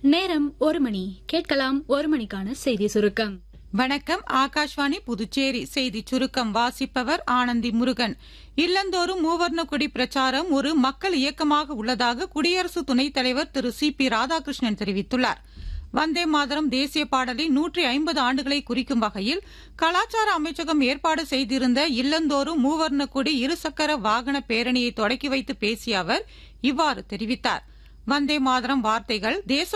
நேரம் 1 மணி. கேட்கலாம் 1 மணிக்கான செய்தி சுருக்கம். வணக்கம். ஆகாஷ்வாணி புதுச்சேரி செய்தி சுருக்கம் வாசிப்பவர் ஆனந்தி முருகன். இல்லந்தோறும் மூவர்ண கொடி பிரச்சாரம் ஒரு மக்கள் இயக்கமாக உள்ளதாக குடியரசு துணைத் தலைவர் திரு சி.பி. ராதாகிருஷ்ணன் தெரிவித்துள்ளார். வந்தே மாதரம் தேசிய பாடலின் 150 ஆண்டுகளை குறிக்கும் வகையில் கலாச்சார அமைச்சகம் ஏற்பாடு செய்திருந்த இல்லந்தோறும் மூவர்ண கொடி இருசக்கர வாகன பேரணியை தொடக்கி வைத்து பேசிய அவர் இவ்வாறு தெரிவித்தார். வந்தே மாதரம் வார்த்தைகள் தேச